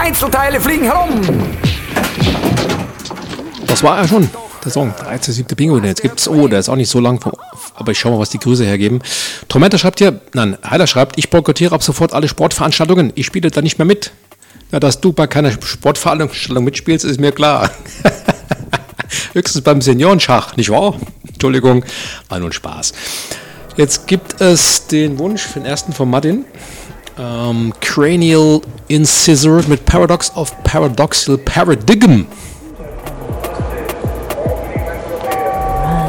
Einzelteile fliegen herum. Das war ja schon der Song. 13.7. Bingo. Jetzt gibt's, der ist auch nicht so lang, aber ich schau mal, was die Grüße hergeben. Tormenta schreibt hier, Heiler schreibt, ich boykottiere ab sofort alle Sportveranstaltungen. Ich spiele da nicht mehr mit. Ja, dass du bei keiner Sportveranstaltung mitspielst, ist mir klar. Höchstens beim Seniorenschach, nicht wahr? Entschuldigung, war nur ein Spaß. Jetzt gibt es den Wunsch für den ersten von Martin. Cranial Incisor mit Paradox of Paradoxal Paradigm.